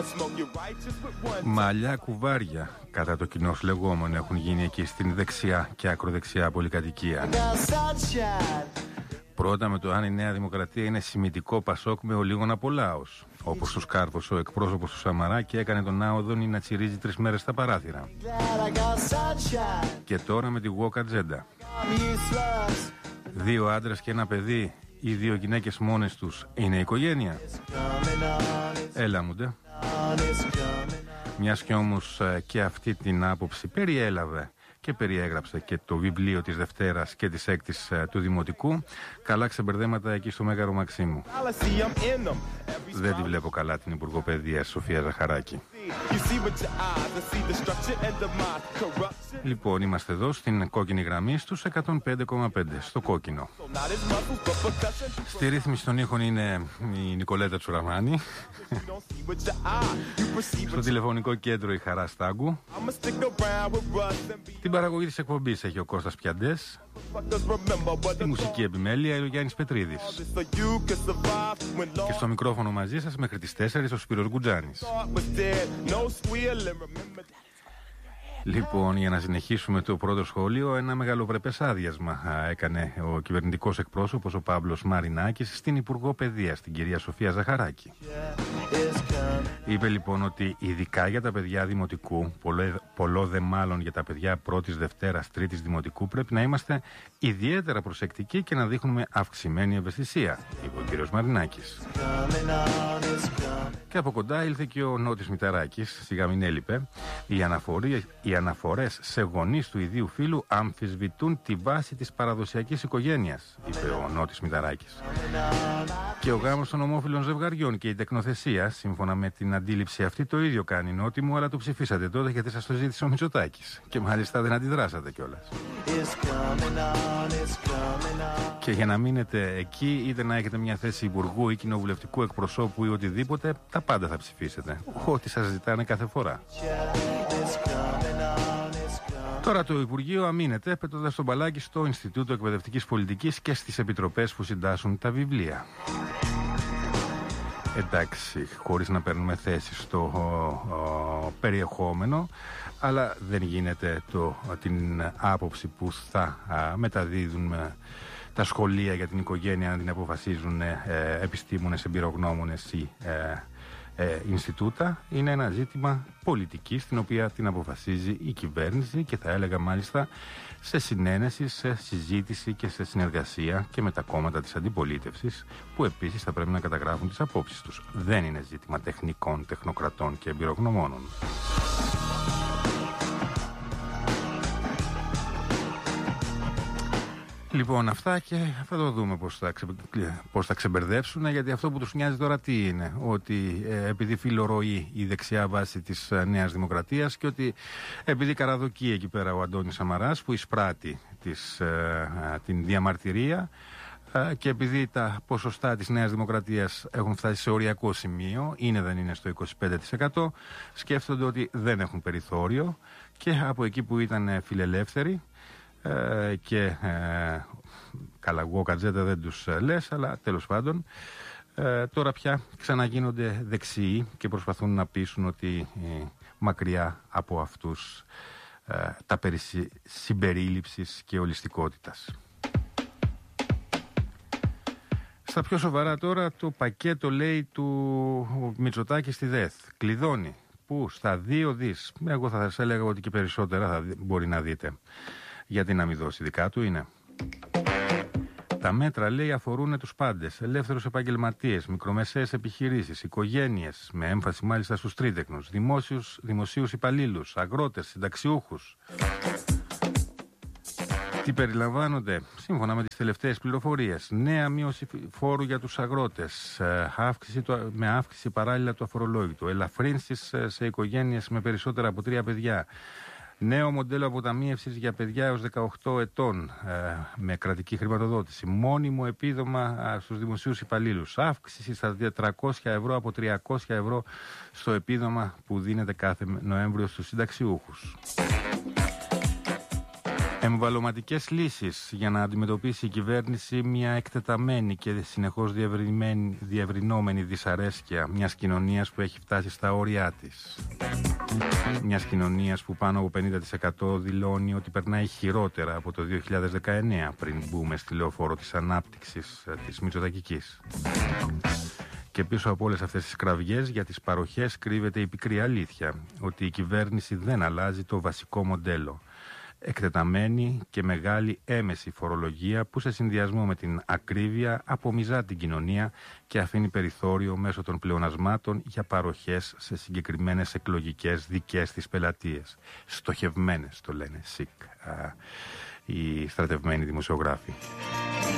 Μαλλιά κουβάρια, κατά το κοινό λεγόμενο, έχουν γίνει εκεί στην δεξιά και ακροδεξιά πολυκατοικία. Πρώτα με το αν η Νέα Δημοκρατία είναι σημιτικό Πασόκ με ολίγων απολάως, όπως τους κάρφωσε ο εκπρόσωπος του Σαμαρά και έκανε τον Άοδονη να τσιρίζει 3 μέρες στα παράθυρα. Και τώρα με τη Walk Ατζέντα. 2 άντρες και ένα παιδί ή 2 γυναίκες μόνες τους είναι οικογένεια? Έλα μου ντε. Μιας και όμως και αυτή την άποψη περιέλαβε και περιέγραψε και το βιβλίο της Δευτέρας και της Έκτης του Δημοτικού, καλά ξεμπερδέματα εκεί στο Μέγαρο Μαξίμου. Δεν τη βλέπω καλά την Υπουργό Παιδείας Σοφία Ζαχαράκη. Λοιπόν, είμαστε εδώ στην κόκκινη γραμμή στους 105,5 στο κόκκινο. Στη ρύθμιση των ήχων είναι η Νικολέτα Τσουραμάνη. Στο τηλεφωνικό κέντρο η Χαρά Στάγκου. Την παραγωγή της εκπομπής έχει ο Κώστας Πιαντές. Τη μουσική επιμέλεια είναι ο Γιάννης Πετρίδης. Και στο μικρόφωνο μαζί σας μέχρι τις 4 ο Σπύρος Γκουτζάνης. Λοιπόν, για να συνεχίσουμε το πρώτο σχόλιο, ένα μεγαλοπρεπές άδειασμα έκανε ο κυβερνητικός εκπρόσωπος, ο Παύλος Μαρινάκης, στην Υπουργό Παιδείας, την κυρία Σοφία Ζαχαράκη. Είπε λοιπόν ότι ειδικά για τα παιδιά δημοτικού, πολλό δε μάλλον για τα παιδιά πρώτης, Δευτέρας, Τρίτης δημοτικού, πρέπει να είμαστε ιδιαίτερα προσεκτικοί και να δείχνουμε αυξημένη ευαισθησία, είπε ο κύριος Μαρινάκης. Και από κοντά ήλθε και ο Νότης Μηταράκης, σιγά μην έλειπε. Οι αναφορές σε γονείς του ιδίου φύλου αμφισβητούν τη βάση της παραδοσιακής οικογένειας, είπε ο Νότης Μηταράκης. Και ο γάμος των ομόφυλων ζευγαριών και η τεκνοθεσία, σύμφωνα με την αντίληψη αυτή, το ίδιο κάνει, Νότι μου, αλλά το ψηφίσατε τότε γιατί σας το ζήτησε ο Μητσοτάκης. Και μάλιστα δεν αντιδράσατε κιόλας. Και για να μείνετε εκεί, είτε να έχετε μια θέση υπουργού ή κοινοβουλευτικού εκπροσώπου ή οτιδήποτε, τα πάντα θα ψηφίσετε. Ό,τι σας ζητάνε κάθε φορά. Τώρα το Υπουργείο αμήνεται πετώντας τον μπαλάκι στο Ινστιτούτο Εκπαιδευτικής Πολιτικής και στις επιτροπές που συντάσσουν τα βιβλία. Εντάξει, χωρίς να παίρνουμε θέση στο περιεχόμενο, αλλά δεν γίνεται την άποψη που θα μεταδίδουν τα σχολεία για την οικογένεια να την αποφασίζουν επιστήμονες, εμπειρογνώμονες ή Ινστιτούτα. Είναι ένα ζήτημα πολιτικής, την οποία την αποφασίζει η κυβέρνηση και θα έλεγα μάλιστα σε συνένεση, σε συζήτηση και σε συνεργασία και με τα κόμματα της αντιπολίτευσης, που επίσης θα πρέπει να καταγράφουν τις απόψεις τους. Δεν είναι ζήτημα τεχνικών, τεχνοκρατών και εμπειρογνωμόνων. Λοιπόν, αυτά και θα το δούμε πώς θα ξεμπερδεύσουν, γιατί αυτό που τους νοιάζει τώρα τι είναι, ότι επειδή φιλορροεί η δεξιά βάση της Νέας Δημοκρατίας και ότι επειδή καραδοκεί εκεί πέρα ο Αντώνης Σαμαράς που εισπράττει την διαμαρτυρία και επειδή τα ποσοστά της Νέας Δημοκρατίας έχουν φτάσει σε οριακό σημείο, δεν είναι στο 25%, σκέφτονται ότι δεν έχουν περιθώριο και από εκεί που ήταν φιλελεύθεροι και καλά, εγώ Κατζέτα δεν τους λες, αλλά τέλος πάντων τώρα πια ξαναγίνονται δεξιοί και προσπαθούν να πείσουν ότι μακριά από αυτούς τα περί συμπερίληψης και ολιστικότητας. Στα πιο σοβαρά τώρα, το πακέτο λέει του Μητσοτάκη στη ΔΕΘ κλειδώνει που στα 2 δις, εγώ θα σας έλεγα ότι και περισσότερα θα μπορεί να δείτε. Γιατί να μην δώσει, δικά του είναι. Τα μέτρα, λέει, αφορούν τους πάντες, ελεύθερους επαγγελματίες, μικρομεσαίες επιχειρήσεις, οικογένειες, με έμφαση μάλιστα στους τρίτεκνους, δημοσίους υπαλλήλους, αγρότες, συνταξιούχους. Τι περιλαμβάνονται, σύμφωνα με τις τελευταίες πληροφορίες: νέα μείωση φόρου για τους αγρότες, με αύξηση παράλληλα του αφορολόγητου, ελαφρύνσεις σε οικογένειες με περισσότερα από 3 παιδιά. Νέο μοντέλο αποταμίευσης για παιδιά έως 18 ετών με κρατική χρηματοδότηση. Μόνιμο επίδομα στους δημοσίους υπαλλήλους. Αύξηση στα 400 ευρώ από 300 ευρώ στο επίδομα που δίνεται κάθε Νοέμβριο στους συνταξιούχους. Εμβαλωματικές λύσεις για να αντιμετωπίσει η κυβέρνηση μια εκτεταμένη και συνεχώς διευρυνόμενη δυσαρέσκεια μιας κοινωνίας που έχει φτάσει στα όρια της. Μιας κοινωνίας που πάνω από 50% δηλώνει ότι περνάει χειρότερα από το 2019 πριν μπούμε στη λεωφόρο της ανάπτυξης της Μητσοτακικής. Και πίσω από όλες αυτές τις κραυγές για τις παροχές κρύβεται η πικρή αλήθεια ότι η κυβέρνηση δεν αλλάζει το βασικό μοντέλο. Εκτεταμένη και μεγάλη έμεση φορολογία που σε συνδυασμό με την ακρίβεια απομυζά την κοινωνία και αφήνει περιθώριο μέσω των πλεονασμάτων για παροχές σε συγκεκριμένες εκλογικές δικές της πελατείες. Στοχευμένες το λένε ΣΥΚ οι στρατευμένοι δημοσιογράφοι.